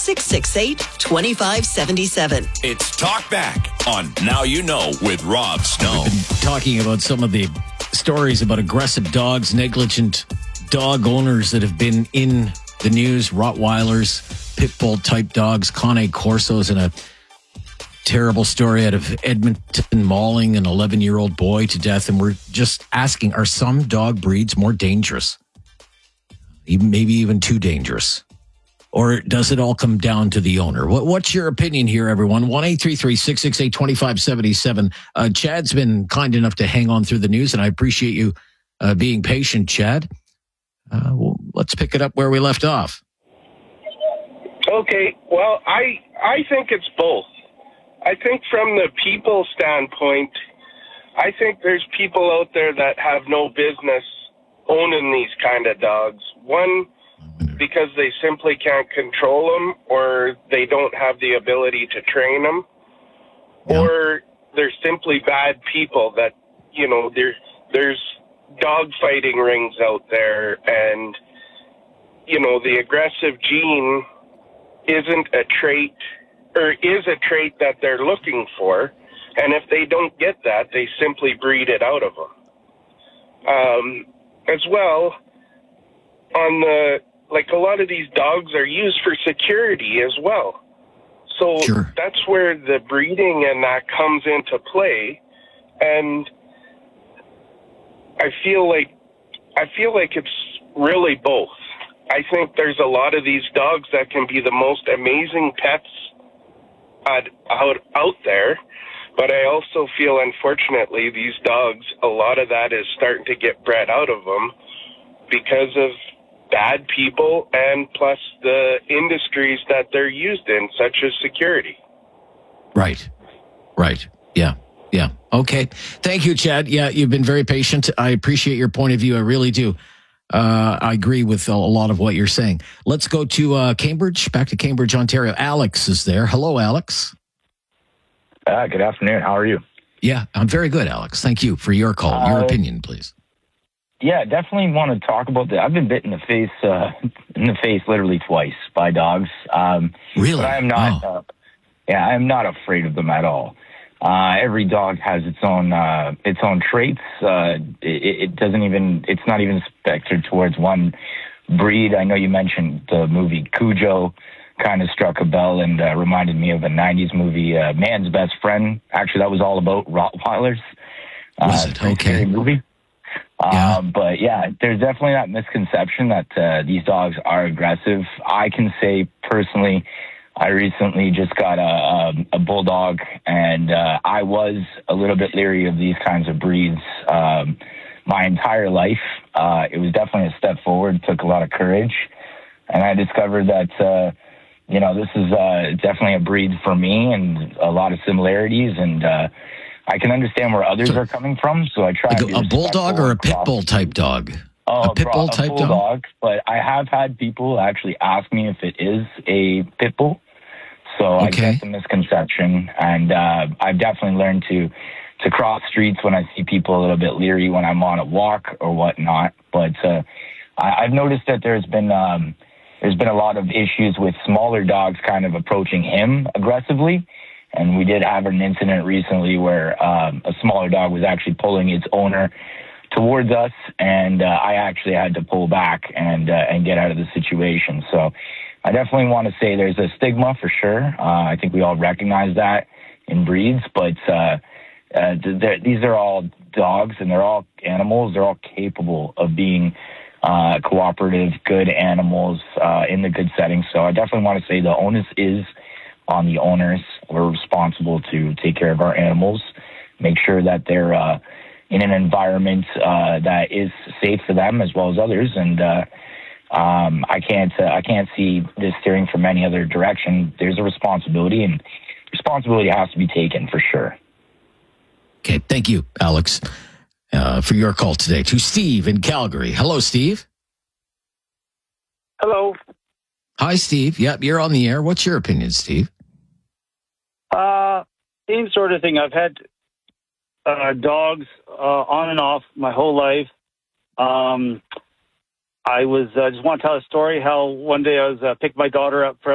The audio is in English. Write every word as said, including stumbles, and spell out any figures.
six six eight, two five seven seven. It's Talk Back on Now You Know with Rob Snow. We've been talking about some of the stories about aggressive dogs, negligent dog owners that have been in the news, Rottweilers, pit bull type dogs, Cane Corsos, and a terrible story out of Edmonton mauling an eleven-year-old boy to death. And we're just asking, are some dog breeds more dangerous? Even, maybe even too dangerous? Or does it all come down to the owner? What, what's your opinion here, everyone? one eight three three, six six eight, two five seven seven. Uh, Chad's been kind enough to hang on through the news, and I appreciate you uh, being patient, Chad. Uh, well, let's pick it up where we left off. Okay, well, I I think it's both. I think from the people standpoint, I think there's people out there that have no business owning these kind of dogs. One, because they simply can't control them, or they don't have the ability to train them, yeah. Or they're simply bad people that, you know, there there's dog fighting rings out there, and, you know, the aggressive gene isn't a trait, or is a trait that they're looking for, and if they don't get that, they simply breed it out of them. Um, as well, on the, like, a lot of these dogs are used for security as well. So sure. That's where the breeding and that comes into play, and I feel like I feel like it's really both. I think there's a lot of these dogs that can be the most amazing pets out, out, out there, but I also feel, unfortunately, these dogs, a lot of that is starting to get bred out of them because of bad people and plus the industries that they're used in, such as security. Right. Right. Yeah. Yeah. Okay. Thank you, Chad. Yeah, you've been very patient. I appreciate your point of view. I really do. Uh, I agree with a lot of what you're saying. Let's go to uh, Cambridge, back to Cambridge, Ontario. Alex is there. Hello, Alex. Uh, good afternoon. How are you? Yeah, I'm very good, Alex. Thank you for your call. Uh, your opinion, please. Yeah, definitely want to talk about that. I've been bit in the face, uh, in the face literally twice by dogs. Um, really? But I am not, oh. uh, yeah, I am not afraid of them at all. Uh, every dog has its own, uh, its own traits. Uh, it, it doesn't even, it's not even spectred towards one breed. I know you mentioned the movie Cujo kind of struck a bell and uh, reminded me of a nineties movie, uh, Man's Best Friend. Actually, that was all about Rottweilers. Was it? Uh, okay. Movie. Yeah. Um, but yeah, there's definitely that misconception that uh, these dogs are aggressive. I can say personally, I recently just got a, a, a bulldog, and uh, I was a little bit leery of these kinds of breeds um, my entire life. Uh, it was definitely a step forward, took a lot of courage, and I discovered that, uh, you know, this is uh, definitely a breed for me and a lot of similarities, and uh, I can understand where others so, are coming from, so I try like to be a bulldog or a pit bull type dog? Oh, a pit bull type bulldog, dog? But I have had people actually ask me if it is a pit bull. So okay. I get the misconception, and uh, I've definitely learned to to cross streets when I see people a little bit leery when I'm on a walk or whatnot. But uh, I, I've noticed that there's been um, there's been a lot of issues with smaller dogs kind of approaching him aggressively. And we did have an incident recently where um, a smaller dog was actually pulling its owner towards us, and uh, I actually had to pull back and uh, and get out of the situation. So I definitely want to say there's a stigma for sure. Uh, I think we all recognize that in breeds, but uh, uh, these are all dogs, and they're all animals. They're all capable of being uh, cooperative, good animals uh, in the good setting. So I definitely want to say the onus is on the owners. We're responsible to take care of our animals, make sure that they're uh, in an environment uh, that is safe for them as well as others. And uh, um, I can't uh, I can't see this steering from any other direction. There's a responsibility, and responsibility has to be taken for sure. Okay, thank you, Alex, uh, for your call today. To Steve in Calgary. Hello, Steve. Hello. Hi, Steve. Yep, you're on the air. What's your opinion, Steve? Uh, same sort of thing. I've had uh, dogs uh, on and off my whole life. Um, I was uh, just want to tell a story how one day I was uh, picked my daughter up for